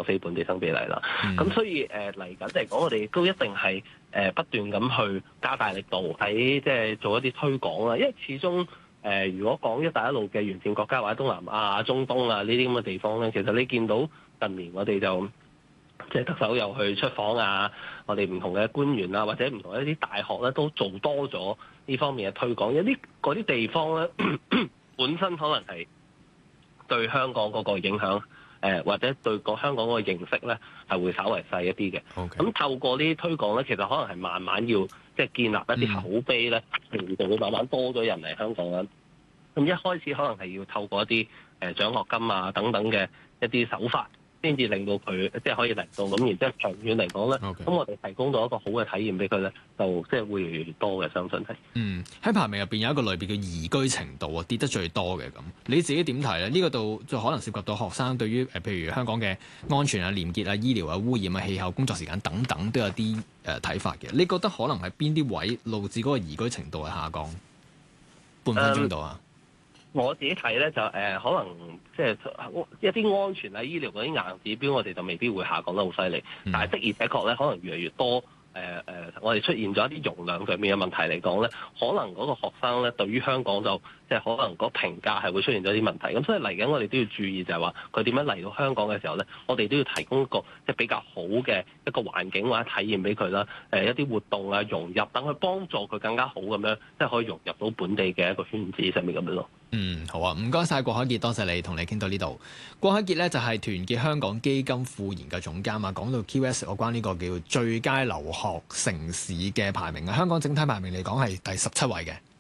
個非本地生比例啦。咁所以嚟緊嚟講，我哋都一定係不斷咁去加大力度喺即係做一啲推廣啦。因為始終如果講一帶一路嘅沿線國家或者東南亞、中東啊呢啲咁嘅地方咧，其實你見到近年我哋就即係特首又去出訪啊，我哋唔同嘅官員啊，或者唔同一啲大學咧都做多咗呢方面嘅推廣。有啲嗰啲地方咧本身可能係對香港嗰個影響，或者對個香港嗰個認識咧係會稍為細一啲嘅。咁透過呢啲推廣咧，其實可能係慢慢要即係建立一啲口碑咧，就會慢慢多咗人嚟香港啦。咁一開始可能係要透過一啲獎學金啊等等嘅一啲手法，先至令到佢即係可以嚟到，咁然之後長遠嚟講咧，咁我哋提供到一個好嘅體驗俾佢咧，就即係會越嚟越多嘅，相信係。 喺排名入邊有一個類別叫宜居程度啊，跌得最多嘅咁，你自己點睇咧？呢個度就可能涉及到學生對於譬如香港嘅安全啊、廉潔啊、醫療啊、污染啊、氣候、工作時間等等都有啲睇法嘅。你覺得可能係邊啲位導致嗰個宜居程度係下降？半分鐘度啊！ 我自己睇咧就可能即係一啲安全啊、醫療嗰啲硬指標，我哋就未必會下降得好犀利。但係的而且確咧，可能越嚟越多我哋出現咗一啲容量上面嘅問題嚟講咧，可能嗰個學生咧對於香港就即係可能嗰評價係會出現咗啲問題。咁所以嚟緊我哋都要注意就係話佢點樣嚟到香港嘅時候咧，我哋都要提供一個即係比較好嘅一個環境或者體驗俾佢啦。一啲活動啊融入，等佢幫助佢更加好咁樣，即係可以融入到本地嘅一個圈子上面咁樣咯。 好啊，唔該晒郭凱潔，多謝你同你傾到呢度。郭凱潔咧就係團結香港基金副研究總監啊，講到 QS 有關呢個叫最佳留學城市嘅排名啊，香港整體排名嚟講係第17位嘅。